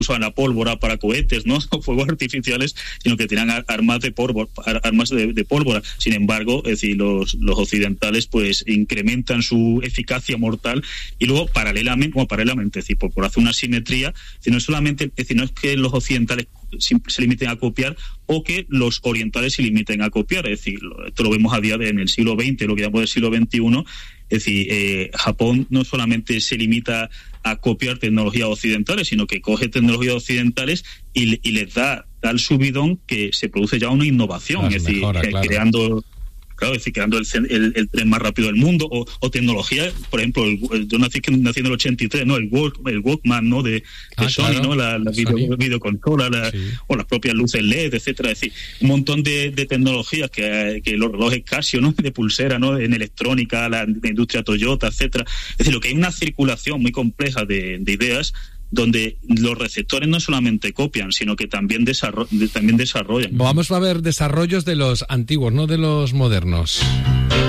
usaban la pólvora para cohetes, ¿no? Fuegos artificiales, sino que tenían armas de pólvora. Sin embargo, es decir, los occidentales pues incrementan su eficacia mortal y luego paralelamente, es decir, por hacer una simetría, no es que los occidentales se limiten a copiar o que los orientales se limiten a copiar, es decir, esto lo vemos a día en el siglo XX, lo que llamamos el siglo XXI. Es decir, Japón no solamente se limita a copiar tecnologías occidentales, sino que coge tecnologías occidentales y les da tal subidón que se produce ya una innovación, es decir, creando el tren más rápido del mundo, o tecnología, por ejemplo, yo nací en el 83, ¿no? El Walkman, ¿no? De Sony, claro, ¿no? La videoconsola, o las propias luces LED, etcétera. Es decir, un montón de tecnologías que los relojes Casio, ¿no? De pulsera, ¿no? En electrónica, la industria Toyota, etcétera. Es decir, lo que hay una circulación muy compleja de ideas, donde los receptores no solamente copian, sino que también desarrollan. Vamos a ver desarrollos de los antiguos, no de los modernos.